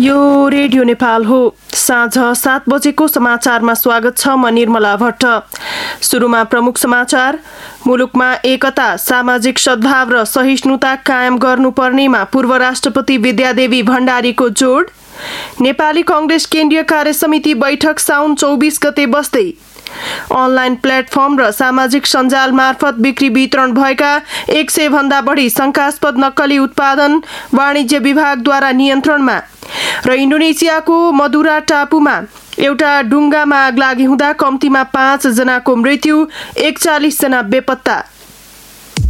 यो रेडियो नेपाल हो। साँझ 7 बजेको समाचारमा स्वागत छ। म निर्मला भट्ट। सुरुमा प्रमुख समाचार। मुलुकमा एकता, सामाजिक सद्भाव र सहिष्णुता कायम गर्नुपर्नेमा पूर्व राष्ट्रपति विद्यादेवी भण्डारीको जोड। नेपाली कांग्रेस केन्द्रीय कार्यसमिति बैठक साउन 24 गते बस्दै। अनलाइन प्लेटफर्म र सामाजिक सञ्जाल मार्फत बिक्री वितरण भएका 100 भन्दा बढी शंकास्पद नक्कली उत्पादन वाणिज्य विभागद्वारा नियन्त्रणमा। र इन्डोनेसियाको मदुरा टापुमा एउटा डुङ्गामा आग लागि हुँदा कम्तीमा 5 जनाको मृत्यु, 41 जना बेपत्ता।